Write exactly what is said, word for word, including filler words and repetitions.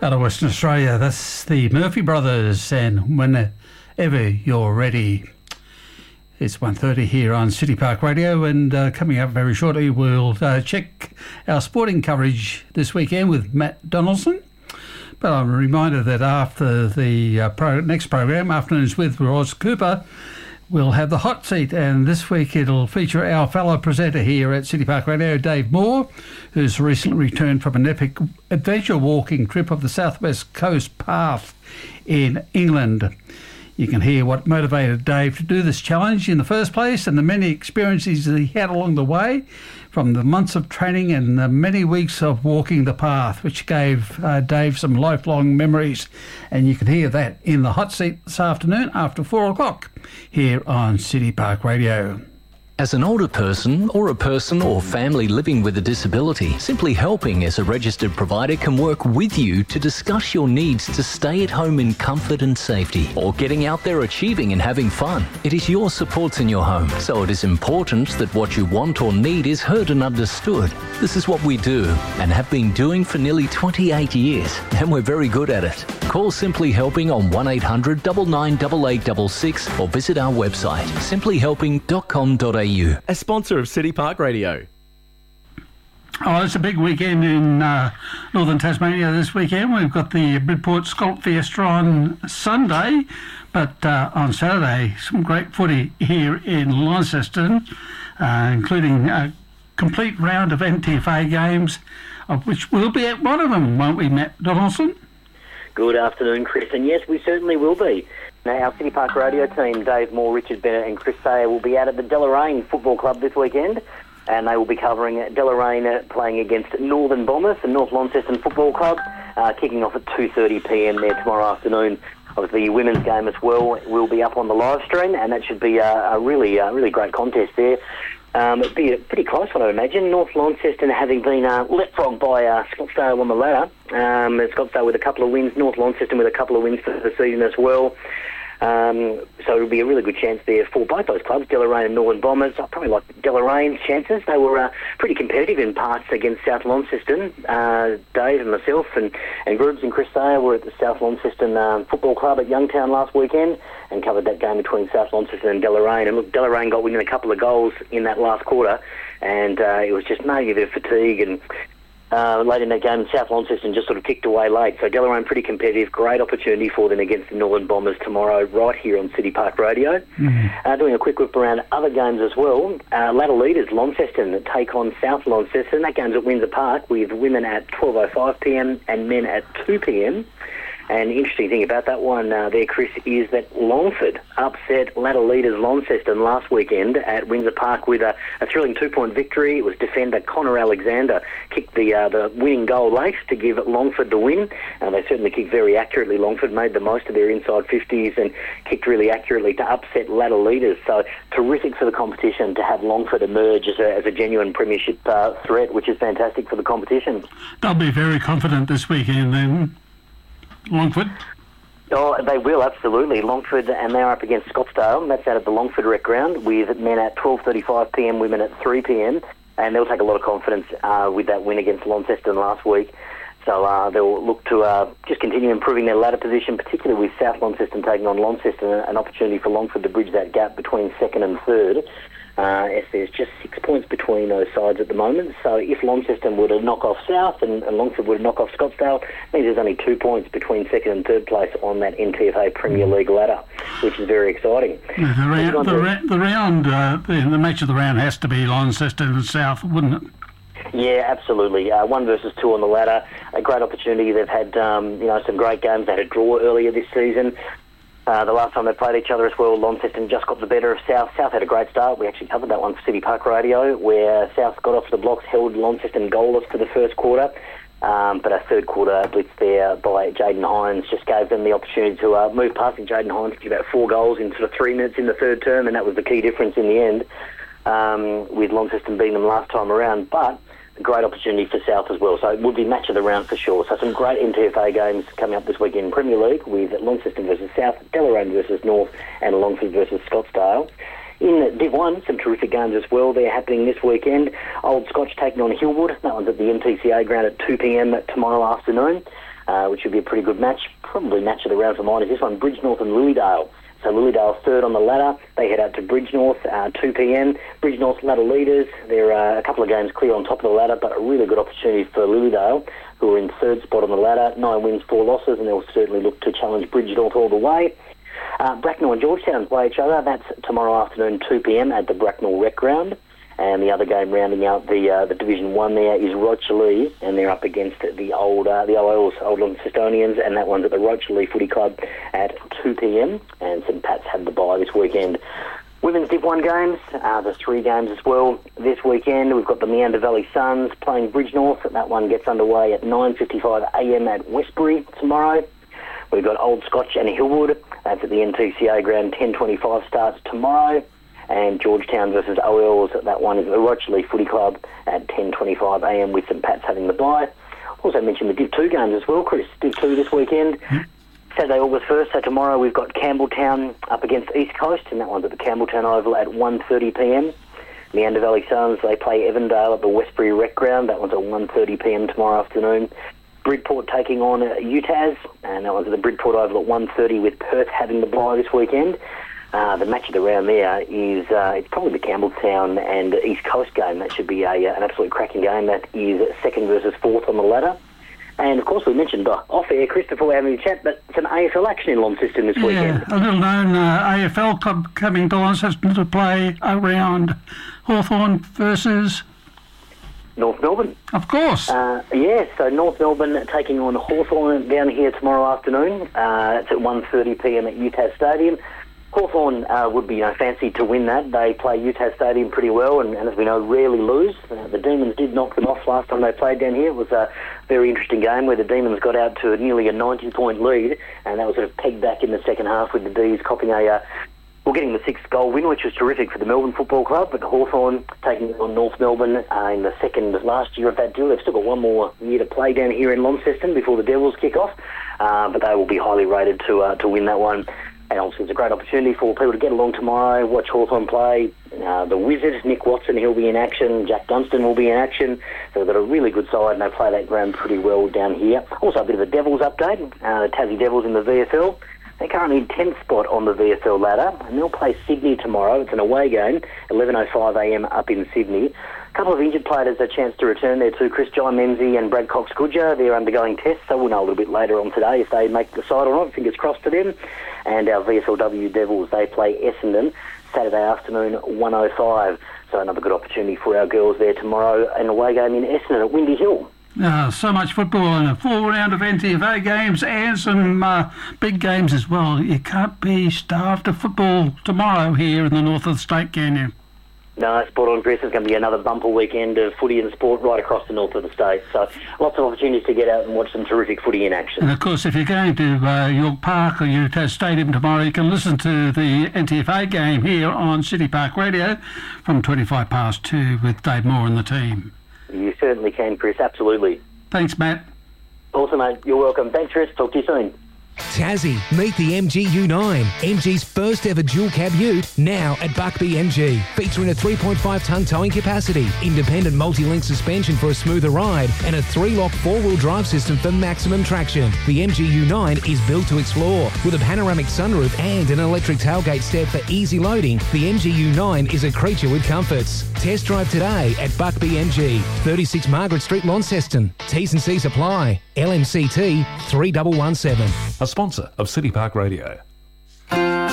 Out of Western Australia, that's the Murphy Brothers, and whenever you're ready. It's one thirty here on City Park Radio, and uh, coming up very shortly we'll uh, check our sporting coverage this weekend with Matt Donaldson. But I'm a reminder that after the uh, pro- next program, Afternoons with Roz Cooper, we'll have the hot seat, and this week it'll feature our fellow presenter here at City Park Radio, Dave Moore, who's recently returned from an epic adventure walking trip of the Southwest Coast Path in England. You can hear what motivated Dave to do this challenge in the first place and the many experiences that he had along the way, from the months of training and the many weeks of walking the path, which gave uh, Dave some lifelong memories. And you can hear that in the hot seat this afternoon after four o'clock here on City Park Radio. As an older person or a person or family living with a disability, Simply Helping as a registered provider can work with you to discuss your needs to stay at home in comfort and safety, or getting out there achieving and having fun. It is your supports in your home, so it is important that what you want or need is heard and understood. This is what we do and have been doing for nearly twenty-eight years, and we're very good at it. Call Simply Helping on one eight hundred nine nine eight eight six six or visit our website simply helping dot com dot a u. A sponsor of City Park Radio. Oh, it's a big weekend in uh, northern Tasmania this weekend. We've got the Bridport Scalp Fiesta on Sunday, but uh, on Saturday, some great footy here in Launceston, uh, including a complete round of N T F A games, of which we'll be at one of them, won't we, Matt Donaldson? Good afternoon, Chris, and yes, we certainly will be. Now, our City Park Radio team, Dave Moore, Richard Bennett and Chris Sayer, will be out at the Deloraine Football Club this weekend, and they will be covering Deloraine playing against Northern Bombers, the North Launceston Football Club, uh, kicking off at two thirty p m there tomorrow afternoon. Obviously, the women's game as well will be up on the live stream, and that should be a, a really, uh, really great contest there. Um, it'd be a pretty close one, I imagine. North Launceston having been uh, leapfrogged by uh, Scottsdale on the ladder. Um, Scottsdale with a couple of wins, North Launceston with a couple of wins for the season as well. Um, so it'll be a really good chance there for both those clubs, Deloraine and Northern Bombers. I probably like Delorane's chances. They were uh, pretty competitive in parts against South Launceston. Uh, Dave and myself and, and Grubbs and Chris Sayer were at the South Launceston um, Football Club at Youngtown last weekend and covered that game between South Launceston and Deloraine. And look, Deloraine got within a couple of goals in that last quarter, and uh, it was just maybe a bit of fatigue and Uh, late in that game, South Launceston just sort of ticked away late. So Deloraine pretty competitive. Great opportunity for them against the Northern Bombers tomorrow, right here on City Park Radio. Mm-hmm. Uh, doing a quick whip around other games as well. Uh, ladder leaders, Launceston, that take on South Launceston. That game's at Windsor Park with women at twelve oh five p m and men at two p m. And the interesting thing about that one uh, there, Chris, is that Longford upset ladder leaders Launceston last weekend at Windsor Park with a, a thrilling two-point victory. It was defender Connor Alexander kicked the uh, the winning goal late to give Longford the win. Uh, they certainly kicked very accurately. Longford made the most of their inside fifties and kicked really accurately to upset ladder leaders. So terrific for the competition to have Longford emerge as a, as a genuine premiership uh, threat, which is fantastic for the competition. They'll be very confident this weekend then, Longford? Oh, they will, absolutely. Longford, and they're up against Scottsdale. That's out at the Longford Rec Ground with men at twelve thirty-five p m, women at three p m. And they'll take a lot of confidence uh, with that win against Launceston last week. So uh, they'll look to uh, just continue improving their ladder position, particularly with South Launceston taking on Launceston, an opportunity for Longford to bridge that gap between second and third. Uh, as there's just six points between those sides at the moment. So if Launceston were to knock off South and, and Longford were to knock off Scottsdale, it means there's only two points between second and third place on that N T F A Premier League ladder, which is very exciting. Yeah, the, round, the, ra- the round, uh, the, the match of the round has to be Launceston and South, wouldn't it? Yeah, absolutely. Uh, one versus two on the ladder. A great opportunity. They've had um, you know some great games. They had a draw earlier this season. Uh, the last time they played each other as well, Launceston just got the better of South. South had a great start. We actually covered that one for City Park Radio, where South got off the blocks, held Launceston goalless for the first quarter. Um, but a third quarter blitz there by Jaden Hines just gave them the opportunity to uh, move past Jaden Hines, get about four goals in sort of three minutes in the third term, and that was the key difference in the end, um, with Launceston beating them last time around. But a great opportunity for South as well. So it would be match of the round for sure. So some great N T F A games coming up this weekend in Premier League with Launceston versus South, Deloraine versus North, and Longford versus Scottsdale. In Div one, some terrific games as well. They're happening this weekend. Old Scotch taking on Hillwood. That one's at the M T C A ground at two p.m. tomorrow afternoon, uh, which should be a pretty good match. Probably match of the round for mine is this one, Bridgenorth and Lilydale. So Lilydale third on the ladder. They head out to Bridgenorth, uh, two p.m. Bridgenorth ladder leaders. They're uh, a couple of games clear on top of the ladder, but a really good opportunity for Lilydale, who are in third spot on the ladder. Nine wins, four losses, and they'll certainly look to challenge Bridgenorth all the way. Uh, Bracknell and Georgetown play each other. That's tomorrow afternoon, two p.m. at the Bracknell Rec Ground. And the other game rounding out the uh, the Division One there is Rochely, and they're up against the old uh, the O Ls, Old Launcestonians, and that one's at the Rochely Footy Club at two p.m. And St Pat's had the bye this weekend. Women's Div one games, uh, there's three games as well this weekend. We've got the Meander Valley Suns playing Bridgenorth. That one gets underway at nine fifty-five a.m. at Westbury tomorrow. We've got Old Scotch and Hillwood. That's at the N T C A ground. ten twenty-five starts tomorrow. And Georgetown versus O Ls. That one is at the Rochely Footy Club at ten twenty-five a.m. with St Pat's having the bye. Also mentioned the Div two games as well, Chris. Div two this weekend. Mm-hmm. Saturday, August first. So tomorrow we've got Campbelltown up against East Coast, and that one's at the Campbelltown Oval at one thirty p.m. Meander Valley Suns, they play Evandale at the Westbury Rec Ground. That one's at one thirty p.m. tomorrow afternoon. Bridport taking on uh, U T A S, and that one's at the Bridport Oval at one thirty with Perth having the bye this weekend. Uh, the match of the round there is uh, it's probably the Campbelltown and East Coast game. That should be a, uh, an absolute cracking game. That is second versus fourth on the ladder. And, of course, we mentioned uh, off-air, Chris, before we have a chat, but some A F L action in Launceston this yeah, weekend. A little-known uh, A F L club coming to Launceston to play around Hawthorn versus... North Melbourne. Of course. Uh, yeah, so North Melbourne taking on Hawthorn down here tomorrow afternoon. Uh, that's at one thirty p.m. at U T A S Stadium. Hawthorn uh, would be you know, fancied to win that. They play U T A S Stadium pretty well, and, and as we know, rarely lose. Uh, the Demons did knock them off last time they played down here. It was a very interesting game where the Demons got out to nearly a ninety-point lead, and that was sort of pegged back in the second half with the D's copying a... Uh, well, getting the sixth goal win, which was terrific for the Melbourne Football Club, but Hawthorn taking on North Melbourne uh, in the second last year of that deal. They've still got one more year to play down here in Launceston before the Devils kick off, uh, but they will be highly rated to uh, to win that one. And obviously it's a great opportunity for people to get along tomorrow, watch Hawthorn play. Uh, the Wizard, Nick Watson, he'll be in action. Jack Dunstan will be in action. So they've got a really good side, and they play that ground pretty well down here. Also a bit of a Devils update. Uh, the Tassie Devils in the V F L. They're currently in tenth spot on the V F L ladder, and they'll play Sydney tomorrow. It's an away game, eleven oh five a.m. up in Sydney. A couple of injured players a chance to return there too. Chris John Menzie and Brad Cox-Goodger, they're undergoing tests, so we'll know a little bit later on today if they make the side or not. Fingers crossed to them. And our V F L W Devils, they play Essendon Saturday afternoon, one oh five. So another good opportunity for our girls there tomorrow. An away game in Essendon at Windy Hill. Uh, so much football and a full round of N T F A games and some uh, big games as well. You can't be starved of football tomorrow here in the north of the state, can you? No, spot on, Chris. It's going to be another bumper weekend of footy and sport right across the north of the state. So lots of opportunities to get out and watch some terrific footy in action. And, of course, if you're going to uh, York Park or U T A S Stadium tomorrow, you can listen to the N T F A game here on City Park Radio from twenty-five past two with Dave Moore and the team. You certainly can, Chris. Absolutely. Thanks, Matt. Awesome, mate. You're welcome. Thanks, Chris. Talk to you soon. Tassie, meet the M G U nine, M G's first ever dual cab ute, now at Buckby M G. Featuring a three point five tonne towing capacity, independent multi-link suspension for a smoother ride, and a three-lock four-wheel drive system for maximum traction. The M G U nine is built to explore. With a panoramic sunroof and an electric tailgate step for easy loading, the M G U nine is a creature with comforts. Test drive today at Buckby M G, thirty-six Margaret Street, Launceston. T's and C's apply. L M C T three one one seven. A sponsor of City Park Radio.